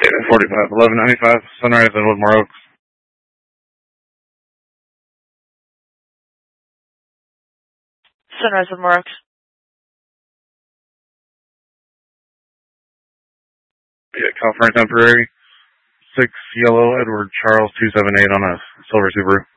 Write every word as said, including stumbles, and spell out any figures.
eight forty-five, eleven ninety-five, Sunrise in Woodmore Oaks. Sunrise Woodmore Oaks. Yeah, California Temporary. Six Yellow Edward Charles two seven eight on a silver Subaru.